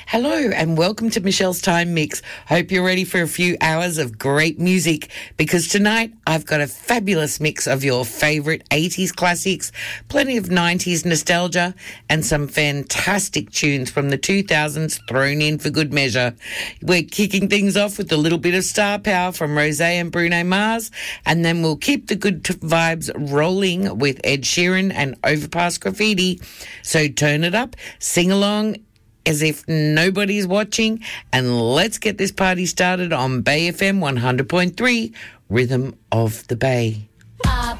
Hello and welcome to Michelle's Time Mix. Hope you're ready for a few hours of great music because tonight I've got a fabulous mix of your favourite 80s classics, plenty of 90s nostalgia and some fantastic tunes from the 2000s thrown in for good measure. We're kicking things off with a little bit of star power from Rosé and Bruno Mars, and then we'll keep the good vibes rolling with Ed Sheeran and Overpass Graffiti. So turn it up, sing along as if nobody's watching, and let's get this party started on Bay FM 100.3, Rhythm of the Bay.